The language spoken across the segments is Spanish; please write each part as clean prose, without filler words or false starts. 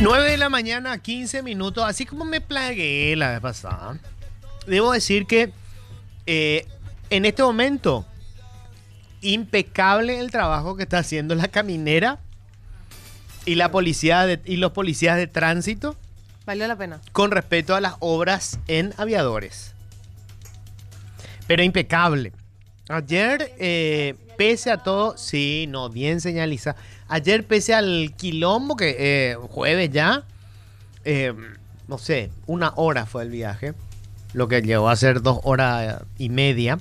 9 de la mañana, 15 minutos, así como me plagué la vez pasada. Debo decir que en este momento, impecable el trabajo que está haciendo la caminera y la policía y los policías de tránsito. Valió la pena. Con respecto a las obras en Aviadores. Pero impecable. Ayer, pese a todo, sí, no, bien señaliza. Ayer, pese al quilombo, que jueves ya, no sé, 1 hora fue el viaje, lo que llegó a ser 2 horas y media.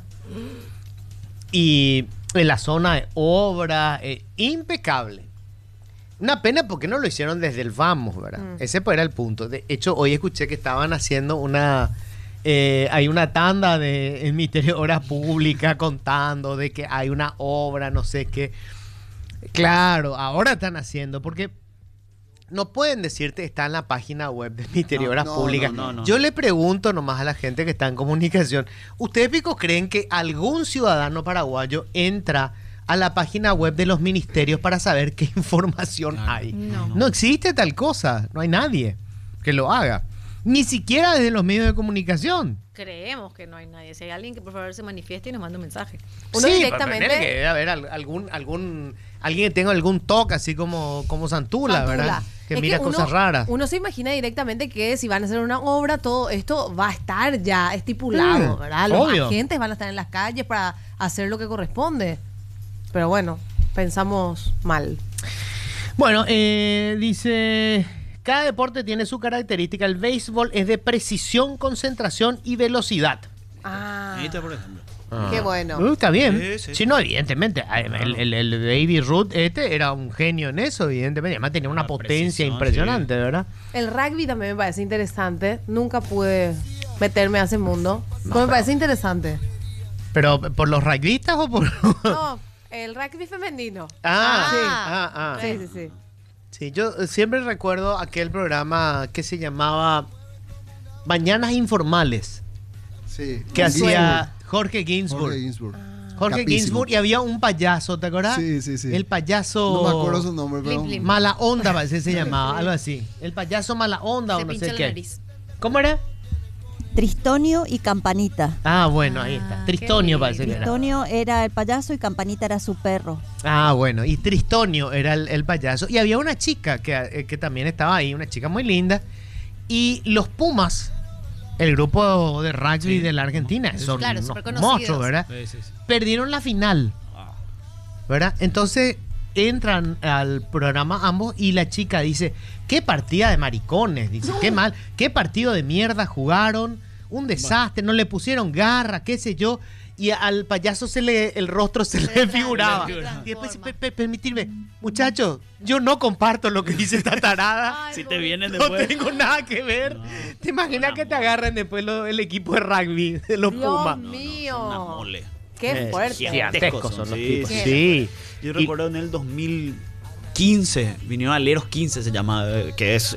Y en la zona de obra, impecable. Una pena porque no lo hicieron desde el vamos, ¿verdad? Ese pues era el punto. De hecho, hoy escuché que estaban haciendo hay una tanda en Ministerio de Obras Públicas contando de que hay una obra, no sé qué. Claro, ahora están haciendo, porque no pueden decirte está en la página web del Ministerio de Obras Públicas. No. Yo le pregunto nomás a la gente que está en comunicación, ¿ustedes, Pico, creen que algún ciudadano paraguayo entra a la página web de los ministerios para saber qué información hay? No existe tal cosa, no hay nadie que lo haga. Ni siquiera desde los medios de comunicación. Creemos que no hay nadie. Si hay alguien que por favor se manifieste y nos mande un mensaje. Uno sí, directamente. Pero que debe haber alguien que tenga algún toque, así como Santula, ¿verdad? Que mira cosas raras. Uno se imagina directamente que si van a hacer una obra, todo esto va a estar ya estipulado, ¿verdad? Los obvio. agentes van a estar en las calles para hacer lo que corresponde. Pero bueno, pensamos mal. Bueno, dice... Cada deporte tiene su característica. El béisbol es de precisión, concentración y velocidad. Este, por ejemplo. Qué bueno. Está bien. Sí. Sí, no, evidentemente. El Baby Ruth era un genio en eso, evidentemente. Además tenía una potencia impresionante, sí. ¿Verdad? El rugby también me parece interesante. Nunca pude meterme a ese mundo. Pero me parece interesante. ¿Pero por los rugbyistas o por...? No, el rugby femenino. Sí. Sí, yo siempre recuerdo aquel programa que se llamaba Mañanas Informales. Sí. Que hacía Jorge Ginsburg. Jorge Capísimo. Ginsburg, y había un payaso, ¿te acordás? Sí. El payaso... No me acuerdo su nombre, pero... Blim. Mala onda, parece se llamaba, algo así. El payaso mala onda o Se no pincha sé la qué. nariz. ¿Cómo era? Tristonio y Campanita. Ah, bueno, ahí está. Tristonio qué parece que era. Tristonio era el payaso y Campanita era su perro. Ah, bueno, y Tristonio era el payaso. Y había una chica que también estaba ahí, una chica muy linda. Y los Pumas, el grupo de rugby de la Argentina, son Claro, unos superconocidos. monstruos, ¿verdad? Sí. Perdieron la final, ¿verdad? Entonces entran al programa ambos y la chica dice, qué partida de maricones, dice, qué mal, qué partido de mierda jugaron, un desastre, no le pusieron garra, qué sé yo, y al payaso el rostro se le figuraba. Y después, permitirme, muchachos, yo no comparto lo que dice esta tarada. Ay, Si te vienen No después. tengo nada que ver. ¿Te imaginas que te agarren después el equipo de rugby de los Dios Pumas? mío. Una mole. Qué fuerte. Gigantescos son los Sí, tipos. sí. Sí. Yo recuerdo en el 2015, vinieron Aleros 15, se llama, que es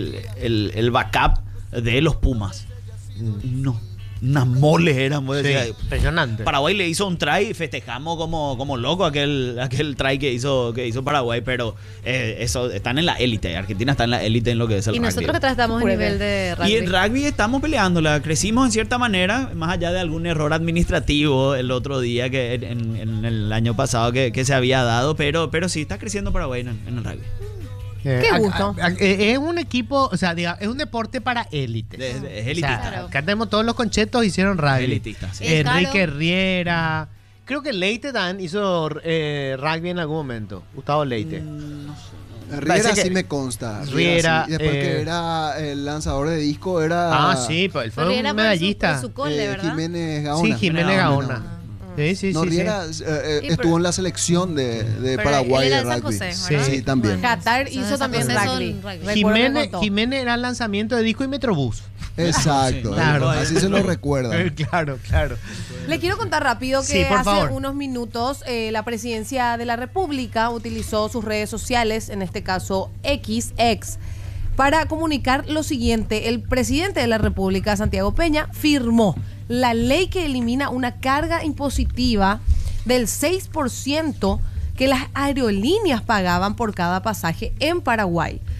el backup de los Pumas. No, unas moles eran. Sí, impresionante. Paraguay le hizo un try y festejamos como loco aquel try que hizo Paraguay, pero eso están en la élite. Argentina está en la élite en lo que es el Y rugby. nosotros que tratamos el nivel de rugby. Y en rugby estamos peleándola, crecimos en cierta manera, más allá de algún error administrativo el otro día que en el año pasado que se había dado, pero sí está creciendo Paraguay en el rugby. Qué gusto. Es un equipo, o sea, es un deporte para élite. Es O elitista. sea, Claro. acá tenemos todos los conchetos hicieron rugby. Elitista, sí. Enrique Claro. Riera. Creo que Leite también hizo rugby en algún momento. Gustavo Leite. Riera Parece que- sí me consta. Riera, sí. Y después que era el lanzador de disco era... Ah, sí, pues él fue Riera un por medallista. su cole, ¿verdad? Jiménez Gaona. Sí, Jiménez Gaona. Sí. No, Riera estuvo en la selección de Pero Paraguay él era de de San rugby. José, Sí. ¿verdad? Sí, también. Qatar Son hizo esas también cosas, rugby. son rugby. Recuerdo que contó. Jiménez era lanzamiento de disco y Metrobús. Exacto. Sí, claro. Así se lo recuerda. Claro. Le quiero contar rápido que Sí, por hace favor. unos minutos la presidencia de la República utilizó sus redes sociales, en este caso XX, para comunicar lo siguiente. El presidente de la República, Santiago Peña, firmó la ley que elimina una carga impositiva del 6% que las aerolíneas pagaban por cada pasaje en Paraguay.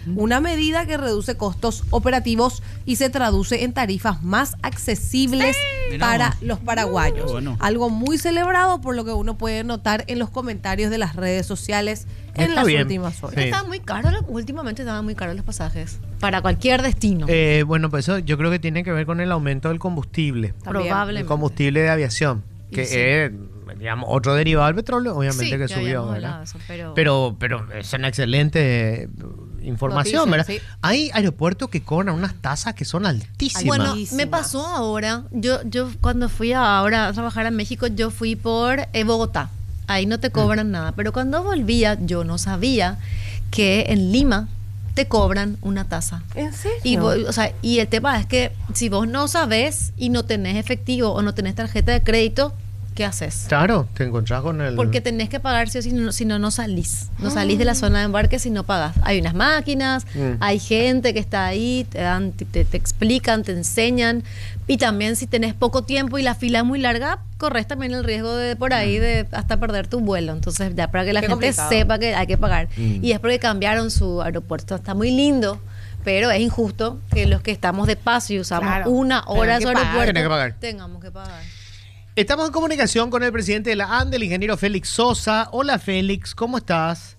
una medida que reduce costos operativos y se traduce en tarifas más accesibles para los paraguayos. Bueno. Algo muy celebrado por lo que uno puede notar en los comentarios de las redes sociales en Está las bien. últimas horas. Sí. Estaban muy caros, últimamente estaban muy caros los pasajes. Para cualquier destino. Bueno, pues eso yo creo que tiene que ver con el aumento del combustible. También. El Probablemente. combustible de aviación, Y que sí. es, digamos, otro derivado del petróleo, obviamente Sí, que ya subió, habíamos ¿verdad? hablado de eso, pero- Pero es una excelente información, Noticia, ¿verdad? sí. Hay aeropuertos que cobran unas tasas que son altísimas. Bueno, Buenísimas. me pasó ahora, yo cuando fui ahora a trabajar en México, yo fui por Bogotá. Ahí no te cobran nada, pero cuando volvía yo no sabía que en Lima te cobran una tasa. ¿En serio? Y el tema es que si vos no sabés y no tenés efectivo o no tenés tarjeta de crédito, ¿qué haces? Claro, te encontrás con el... Porque tenés que pagar sí o sí, si no salís. No salís de la zona de embarque si no pagás. Hay unas máquinas, hay gente que está ahí, te explican, te enseñan. Y también si tenés poco tiempo y la fila es muy larga, corres también el riesgo de por ahí de hasta perder tu vuelo. Entonces ya para que la Qué gente complicado. sepa que hay que pagar. Y es porque cambiaron su aeropuerto. Está muy lindo, pero es injusto que los que estamos de paso y usamos Claro, una hora de tenés su que pagar. aeropuerto Tenés que pagar. tengamos que pagar. Estamos en comunicación con el presidente de la ANDE, el ingeniero Félix Sosa. Hola Félix, ¿cómo estás?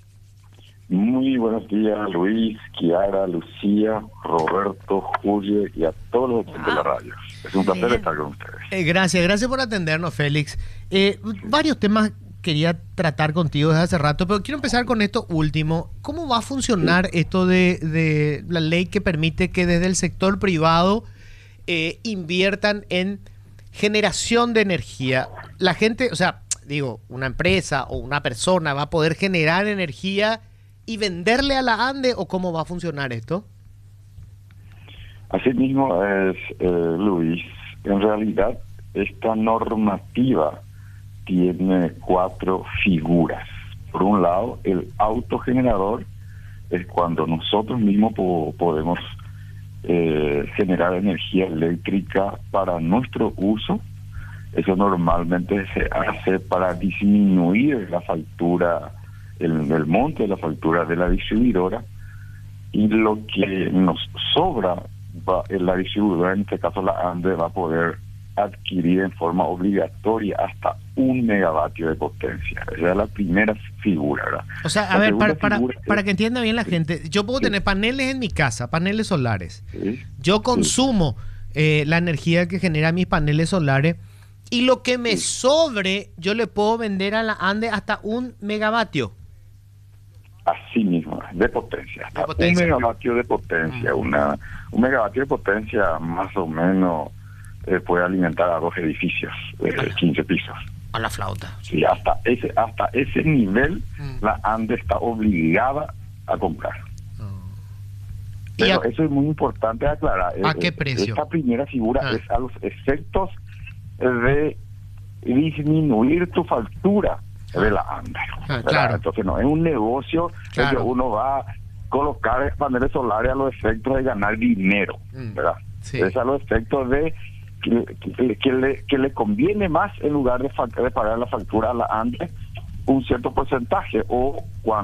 Muy buenos días, Luis, Kiara, Lucía, Roberto, Julio y a todos los de la radio. Es un placer estar con ustedes. Gracias por atendernos, Félix. Varios temas quería tratar contigo desde hace rato, pero quiero empezar con esto último. ¿Cómo va a funcionar esto de la ley que permite que desde el sector privado inviertan en generación de energía? La gente, o sea, digo, una empresa o una persona va a poder generar energía y venderle a la ANDE, ¿o cómo va a funcionar esto? Así mismo es, Luis. En realidad, esta normativa tiene 4 figuras. Por un lado, el autogenerador es cuando nosotros mismos podemos generar energía eléctrica para nuestro uso. Eso normalmente se hace para disminuir la factura, el monte de la factura de la distribuidora, y lo que nos sobra, la distribuidora, en este caso la ANDE, va a poder adquirir en forma obligatoria hasta 1 megavatio de potencia. Esa es la primera figura, ¿verdad? O sea, a La ver, segunda para figura que entienda bien la gente, yo puedo tener paneles en mi casa, paneles solares. Sí. Yo consumo la energía que genera mis paneles solares, y lo que me sobre, yo le puedo vender a la ANDE hasta 1 megavatio. Así mismo, de potencia, hasta De potencia. 1 megavatio de potencia. Un megavatio de potencia más o menos puede alimentar a 2 edificios de 15 pisos. A la flauta. Sí, hasta ese nivel la ANDE está obligada a comprar. ¿Y Pero a- eso es muy importante aclarar. ¿A qué precio? Esta primera figura Ah. es a los efectos de disminuir tu factura de la ANDE. ¿verdad? claro. Entonces no es un negocio Claro. en que uno va a colocar paneles solares a los efectos de ganar dinero, ¿verdad? Sí. Es a los efectos de que le conviene más, en lugar de pagar la factura a la ANDE, un cierto porcentaje, o cuando